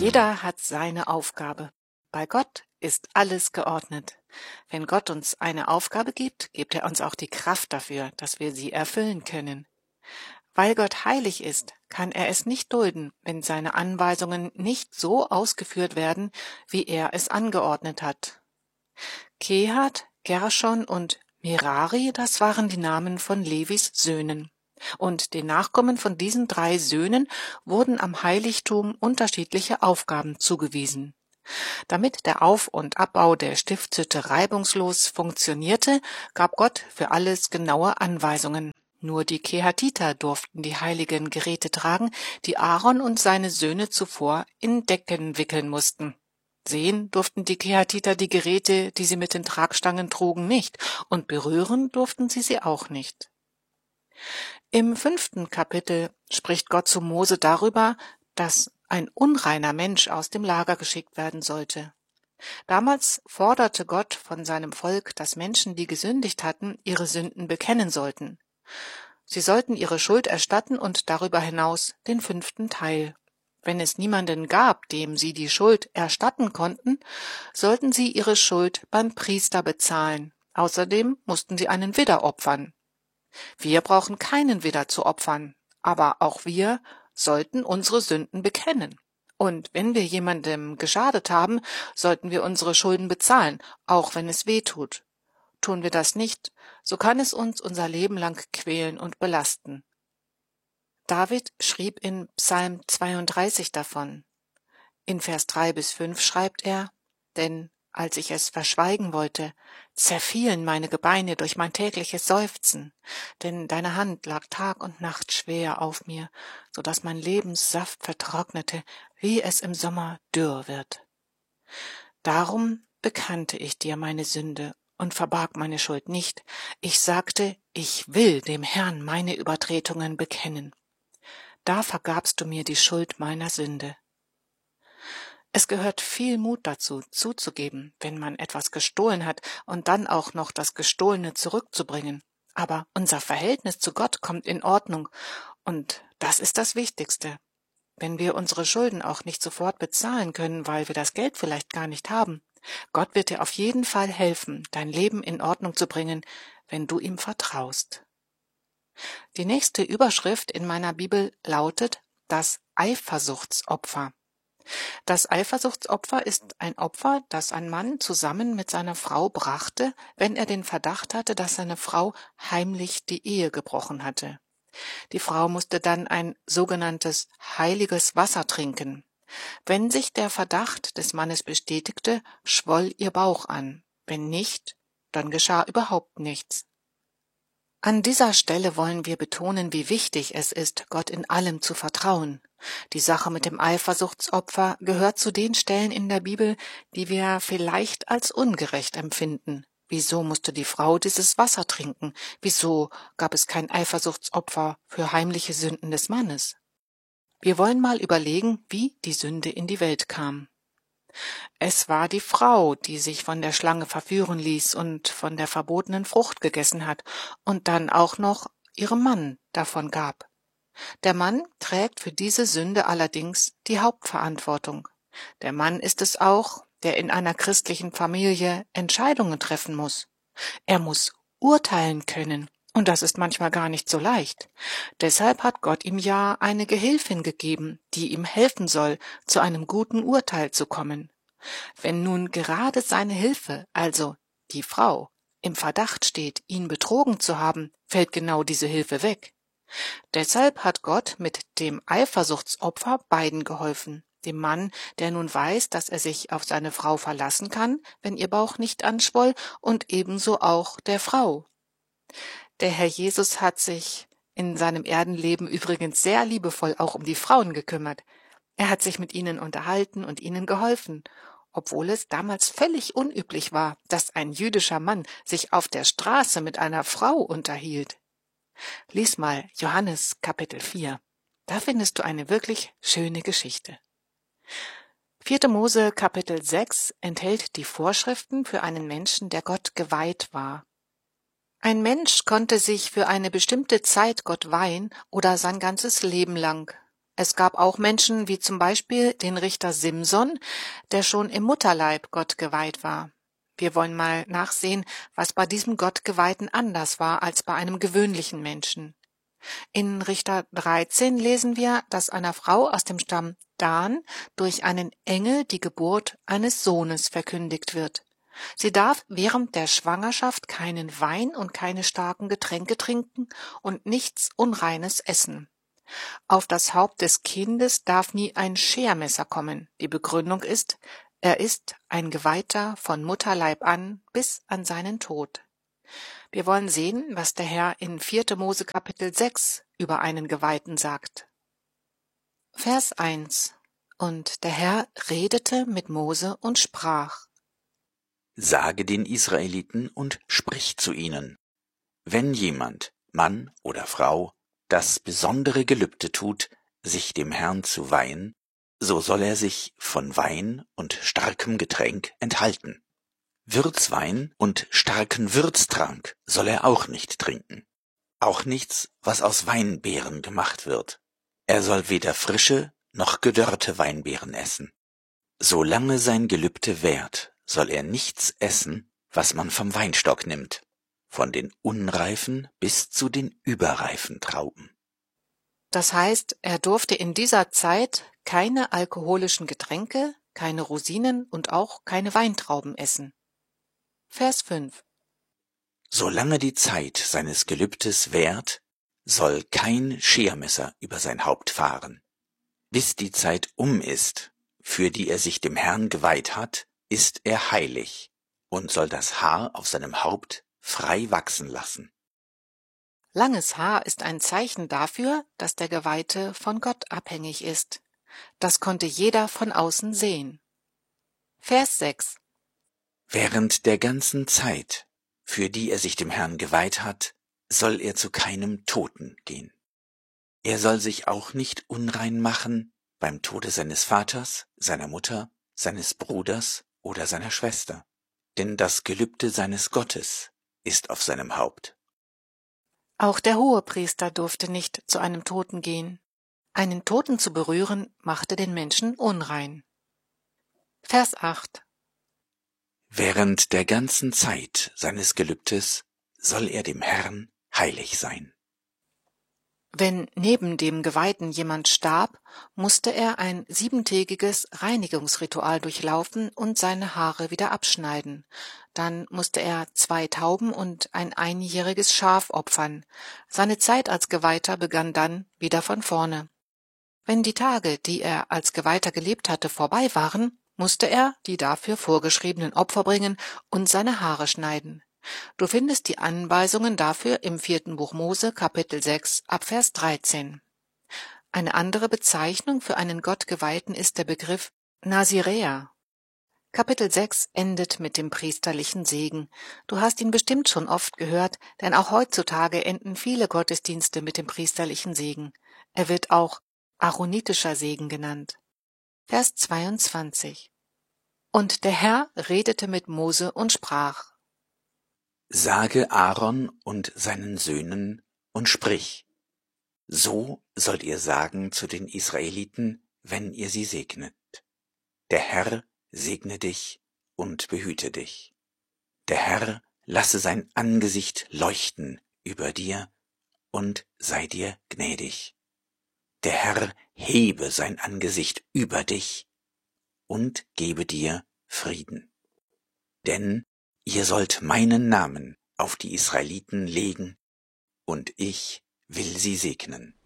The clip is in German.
Jeder hat seine Aufgabe. Bei Gott ist alles geordnet. Wenn Gott uns eine Aufgabe gibt, gibt er uns auch die Kraft dafür, dass wir sie erfüllen können. Weil Gott heilig ist, kann er es nicht dulden, wenn seine Anweisungen nicht so ausgeführt werden, wie er es angeordnet hat. Kehat, Gershon und Merari, das waren die Namen von Levis Söhnen. Und den Nachkommen von diesen 3 Söhnen wurden am Heiligtum unterschiedliche Aufgaben zugewiesen. Damit der Auf- und Abbau der Stiftshütte reibungslos funktionierte, gab Gott für alles genaue Anweisungen. Nur die Kehatiter durften die heiligen Geräte tragen, die Aaron und seine Söhne zuvor in Decken wickeln mussten. Sehen durften die Kehatiter die Geräte, die sie mit den Tragstangen trugen, nicht, und berühren durften sie auch nicht. Im 5. Kapitel spricht Gott zu Mose darüber, dass ein unreiner Mensch aus dem Lager geschickt werden sollte. Damals forderte Gott von seinem Volk, dass Menschen, die gesündigt hatten, ihre Sünden bekennen sollten. Sie sollten ihre Schuld erstatten und darüber hinaus den 5. Teil. Wenn es niemanden gab, dem sie die Schuld erstatten konnten, sollten sie ihre Schuld beim Priester bezahlen. Außerdem mussten sie einen Widder opfern. Wir brauchen keinen Widder zu opfern, aber auch wir sollten unsere Sünden bekennen. Und wenn wir jemandem geschadet haben, sollten wir unsere Schulden bezahlen, auch wenn es weh tut. Tun wir das nicht, so kann es uns unser Leben lang quälen und belasten. David schrieb in Psalm 32 davon. In Vers 3-5 schreibt er: Denn als ich es verschweigen wollte, zerfielen meine Gebeine durch mein tägliches Seufzen, denn deine Hand lag Tag und Nacht schwer auf mir, so dass mein Lebenssaft vertrocknete, wie es im Sommer dürr wird. Darum bekannte ich dir meine Sünde und verbarg meine Schuld nicht. Ich sagte, ich will dem Herrn meine Übertretungen bekennen. Da vergabst du mir die Schuld meiner Sünde. Es gehört viel Mut dazu, zuzugeben, wenn man etwas gestohlen hat und dann auch noch das Gestohlene zurückzubringen. Aber unser Verhältnis zu Gott kommt in Ordnung und das ist das Wichtigste. Wenn wir unsere Schulden auch nicht sofort bezahlen können, weil wir das Geld vielleicht gar nicht haben, Gott wird dir auf jeden Fall helfen, dein Leben in Ordnung zu bringen, wenn du ihm vertraust. Die nächste Überschrift in meiner Bibel lautet das Eifersuchtsopfer. Das Eifersuchtsopfer ist ein Opfer, das ein Mann zusammen mit seiner Frau brachte, wenn er den Verdacht hatte, dass seine Frau heimlich die Ehe gebrochen hatte. Die Frau musste dann ein sogenanntes heiliges Wasser trinken. Wenn sich der Verdacht des Mannes bestätigte, schwoll ihr Bauch an. Wenn nicht, dann geschah überhaupt nichts. An dieser Stelle wollen wir betonen, wie wichtig es ist, Gott in allem zu vertrauen. Die Sache mit dem Eifersuchtsopfer gehört zu den Stellen in der Bibel, die wir vielleicht als ungerecht empfinden. Wieso musste die Frau dieses Wasser trinken? Wieso gab es kein Eifersuchtsopfer für heimliche Sünden des Mannes? Wir wollen mal überlegen, wie die Sünde in die Welt kam. Es war die Frau, die sich von der Schlange verführen ließ und von der verbotenen Frucht gegessen hat und dann auch noch ihrem Mann davon gab. Der Mann trägt für diese Sünde allerdings die Hauptverantwortung. Der Mann ist es auch, der in einer christlichen Familie Entscheidungen treffen muss. Er muss urteilen können, und das ist manchmal gar nicht so leicht. Deshalb hat Gott ihm ja eine Gehilfin gegeben, die ihm helfen soll, zu einem guten Urteil zu kommen. Wenn nun gerade seine Hilfe, also die Frau, im Verdacht steht, ihn betrogen zu haben, fällt genau diese Hilfe weg. Deshalb hat Gott mit dem Eifersuchtsopfer beiden geholfen. Dem Mann, der nun weiß, dass er sich auf seine Frau verlassen kann, wenn ihr Bauch nicht anschwoll, und ebenso auch der Frau. Der Herr Jesus hat sich in seinem Erdenleben übrigens sehr liebevoll auch um die Frauen gekümmert. Er hat sich mit ihnen unterhalten und ihnen geholfen, obwohl es damals völlig unüblich war, dass ein jüdischer Mann sich auf der Straße mit einer Frau unterhielt. Lies mal Johannes Kapitel 4. Da findest du eine wirklich schöne Geschichte. 4. Mose Kapitel 6 enthält die Vorschriften für einen Menschen, der Gott geweiht war. Ein Mensch konnte sich für eine bestimmte Zeit Gott weihen oder sein ganzes Leben lang. Es gab auch Menschen wie zum Beispiel den Richter Simson, der schon im Mutterleib Gott geweiht war. Wir wollen mal nachsehen, was bei diesem Gottgeweihten anders war als bei einem gewöhnlichen Menschen. In Richter 13 lesen wir, dass einer Frau aus dem Stamm Dan durch einen Engel die Geburt eines Sohnes verkündigt wird. Sie darf während der Schwangerschaft keinen Wein und keine starken Getränke trinken und nichts Unreines essen. Auf das Haupt des Kindes darf nie ein Schermesser kommen. Die Begründung ist, er ist ein Geweihter von Mutterleib an bis an seinen Tod. Wir wollen sehen, was der Herr in 4. Mose Kapitel 6 über einen Geweihten sagt. Vers 1: Und der Herr redete mit Mose und sprach: Sage den Israeliten und sprich zu ihnen: Wenn jemand, Mann oder Frau, das besondere Gelübde tut, sich dem Herrn zu weihen, so soll er sich von Wein und starkem Getränk enthalten. Würzwein und starken Würztrank soll er auch nicht trinken. Auch nichts, was aus Weinbeeren gemacht wird. Er soll weder frische noch gedörrte Weinbeeren essen. Solange sein Gelübde währt, soll er nichts essen, was man vom Weinstock nimmt, von den unreifen bis zu den überreifen Trauben. Das heißt, er durfte in dieser Zeit keine alkoholischen Getränke, keine Rosinen und auch keine Weintrauben essen. Vers 5: Solange die Zeit seines Gelübdes währt, soll kein Schermesser über sein Haupt fahren. Bis die Zeit ist, für die er sich dem Herrn geweiht hat, ist er heilig und soll das Haar auf seinem Haupt frei wachsen lassen. Langes Haar ist ein Zeichen dafür, dass der Geweihte von Gott abhängig ist. Das konnte jeder von außen sehen. Vers 6: Während der ganzen Zeit, für die er sich dem Herrn geweiht hat, soll er zu keinem Toten gehen. Er soll sich auch nicht unrein machen beim Tode seines Vaters, seiner Mutter, seines Bruders oder seiner Schwester, denn das Gelübde seines Gottes ist auf seinem Haupt. Auch der Hohepriester durfte nicht zu einem Toten gehen. Einen Toten zu berühren, machte den Menschen unrein. Vers 8: Während der ganzen Zeit seines Gelübdes soll er dem Herrn heilig sein. Wenn neben dem Geweihten jemand starb, musste er ein 7-tägiges Reinigungsritual durchlaufen und seine Haare wieder abschneiden. Dann musste er 2 Tauben und ein einjähriges Schaf opfern. Seine Zeit als Geweihter begann dann wieder von vorne. Wenn die Tage, die er als Geweihter gelebt hatte, vorbei waren, musste er die dafür vorgeschriebenen Opfer bringen und seine Haare schneiden. Du findest die Anweisungen dafür im 4. Buch Mose, Kapitel 6, ab Vers 13. Eine andere Bezeichnung für einen Gottgeweihten ist der Begriff Naziräer. Kapitel 6 endet mit dem priesterlichen Segen. Du hast ihn bestimmt schon oft gehört, denn auch heutzutage enden viele Gottesdienste mit dem priesterlichen Segen. Er wird auch aaronitischer Segen genannt. Vers 22: Und der Herr redete mit Mose und sprach: Sage Aaron und seinen Söhnen und sprich: So sollt ihr sagen zu den Israeliten, wenn ihr sie segnet: Der Herr segne dich und behüte dich. Der Herr lasse sein Angesicht leuchten über dir und sei dir gnädig. Der Herr hebe sein Angesicht über dich und gebe dir Frieden. Denn ihr sollt meinen Namen auf die Israeliten legen, und ich will sie segnen.